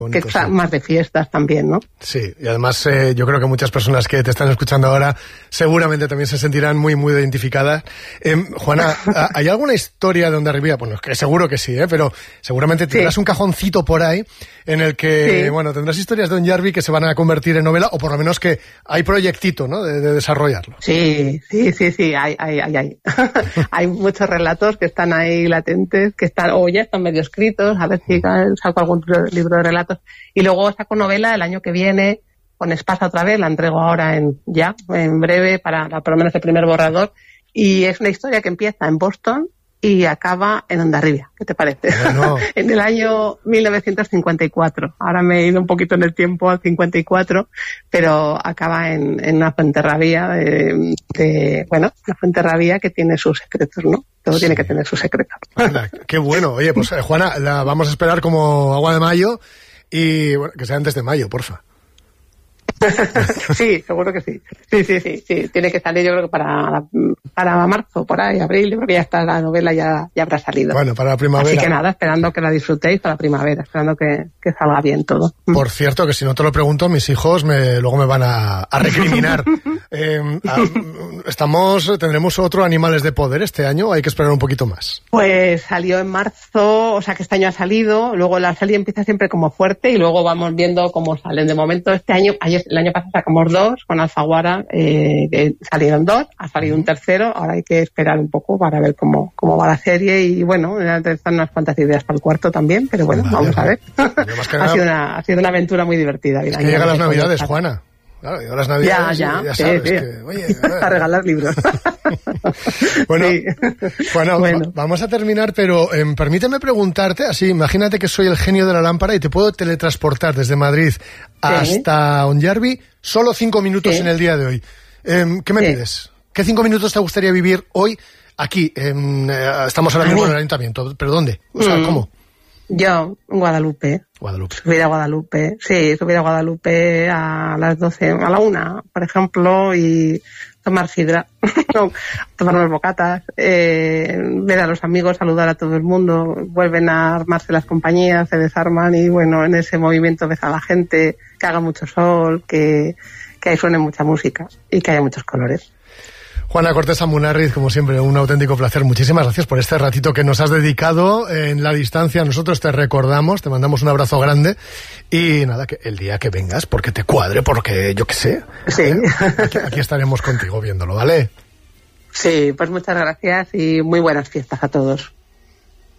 Bonito, que es más de fiestas también, ¿no? Sí, y además yo creo que muchas personas que te están escuchando ahora seguramente también se sentirán muy, muy identificadas. Juana, ¿hay alguna historia de Hondarribia? Bueno, es que seguro que sí, pero seguramente tendrás un cajoncito por ahí en el que, bueno, tendrás historias de Hondarribia que se van a convertir en novela, o por lo menos que hay proyectito, ¿no?, de desarrollarlo. Sí, hay. Hay muchos relatos que están ahí latentes, que están, o ya están medio escritos, a ver si saco algún libro de relatos. Y luego saco novela el año que viene, con Espasa otra vez, la entrego ahora en breve, para por lo menos el primer borrador. Y es una historia que empieza en Boston y acaba en Hondarribia. ¿Qué te parece? Bueno. En el año 1954. Ahora me he ido un poquito en el tiempo al 54, pero acaba en una fuenterrabía una fuenterrabía que tiene sus secretos, ¿no? Todo tiene que tener sus secretos. Anda, qué bueno. Oye, pues Juana, la vamos a esperar como agua de mayo y bueno, que sea antes de mayo, porfa. Sí, seguro que sí. Sí. Tiene que salir, yo creo que para marzo, por ahí, abril, yo creo que ya está la novela, ya habrá salido. Bueno, para la primavera. Así que nada, esperando que la disfrutéis para la primavera, esperando que salga bien todo. Por cierto, que si no te lo pregunto, mis hijos luego me van a recriminar. ¿Tendremos otro Animales de Poder este año o hay que esperar un poquito más? Pues salió en marzo, o sea que este año ha salido, luego la serie empieza siempre como fuerte y luego vamos viendo cómo salen. De momento este año, el año pasado sacamos 2 con Alfaguara, salieron 2, ha salido un tercero, ahora hay que esperar un poco para ver cómo va la serie y bueno, ya están unas cuantas ideas para el cuarto también, pero bueno, vamos a ver. Ha sido una aventura muy divertida. Es que llegan las Navidades, Juana. Claro, y las Navidades ya sabes que... Oye, a regalar libros. Bueno, Juana, vamos a terminar, pero permíteme preguntarte, así, imagínate que soy el genio de la lámpara y te puedo teletransportar desde Madrid hasta Hondarribia, solo 5 minutos en el día de hoy. ¿Qué me pides? ¿Qué 5 minutos te gustaría vivir hoy aquí? Estamos ahora mismo en el ayuntamiento, ¿pero dónde? O sea, ¿cómo? Yo, en Guadalupe. Subir a Guadalupe a las 12, a la 1, por ejemplo, y tomar sidra, tomar unas bocatas, ver a los amigos, saludar a todo el mundo, vuelven a armarse las compañías, se desarman y bueno, en ese movimiento ves a la gente, que haga mucho sol, que ahí suene mucha música y que haya muchos colores. Juana Cortés Amunarriz, como siempre, un auténtico placer. Muchísimas gracias por este ratito que nos has dedicado en la distancia. Nosotros te recordamos, te mandamos un abrazo grande y nada, que el día que vengas, porque te cuadre, porque yo qué sé, aquí estaremos contigo viéndolo, ¿vale? Sí, pues muchas gracias y muy buenas fiestas a todos.